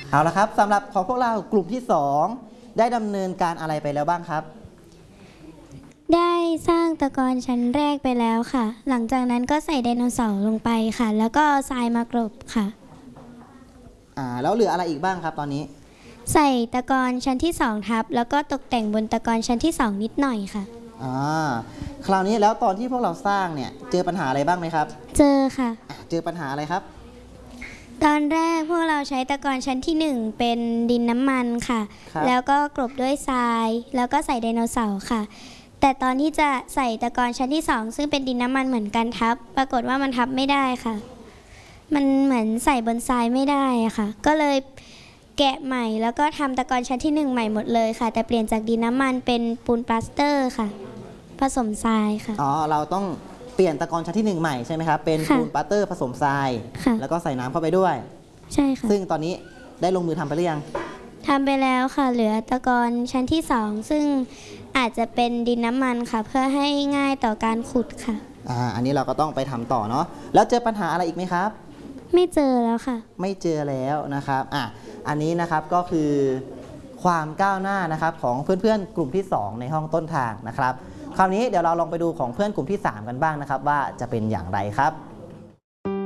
เอาละครับสำหรับของพวกเรากลุ่มที่2ได้ดำเนินการอะไรไปแล้วบ้างครับได้สร้างตะกอนชั้นแรกไปแล้วค่ะหลังจากนั้นก็ใส่ไดโนเสาร์ลงไปค่ะแล้วก็ทรายมากรบค่ะแล้วเหลืออะไรอีกบ้างครับตอนนี้ใส่ตะกอนชั้นที่2ทับแล้วก็ตกแต่งบนตะกอนชั้นที่2นิดหน่อยค่ะคราวนี้แล้วตอนที่พวกเราสร้างเนี่ยเจอปัญหาอะไรบ้างไหมครับเจอค่ะเจอปัญหาอะไรครับตอนแรกพวกเราใช้ตะกอนชั้นที่1เป็นดินน้ำมันค่ะแล้วก็กลบด้วยทรายแล้วก็ใส่ไดโนเสาร์ค่ะแต่ตอนที่จะใส่ตะกอนชั้นที่2ซึ่งเป็นดินน้ำมันเหมือนกันทับปรากฏว่ามันทับไม่ได้ค่ะมันเหมือนใส่บนทรายไม่ได้ค่ะก็เลยแกะใหม่แล้วก็ทำตะกอนชั้นที่1ใหม่หมดเลยค่ะแต่เปลี่ยนจากดินน้ำมันเป็นปูนปลาสเตอร์ค่ะผสมทรายค่ะเราต้องเปลี่ยนตะกอนชั้นที่1ใหม่ใช่ไหมครับเป็นปูนปลาสเตอร์ผสมทรายแล้วก็ใส่น้ำเข้าไปด้วยใช่ค่ะซึ่งตอนนี้ได้ลงมือทำไปหรือยังทำไปแล้วค่ะเหลือตะกอนชั้นที่2ซึ่งอาจจะเป็นดินน้ำมันค่ะเพื่อให้ง่ายต่อการขุดค่ะอันนี้เราก็ต้องไปทำต่อเนาะแล้วเจอปัญหาอะไรอีกไหมครับไม่เจอแล้วค่ะไม่เจอแล้วนะครับอันนี้นะครับก็คือความก้าวหน้านะครับของเพื่อนๆกลุ่มที่2ในห้องต้นทางนะครับคราวนี้เดี๋ยวเราลองไปดูของเพื่อนกลุ่มที่3กันบ้างนะครับว่าจะเป็นอย่างไรครับ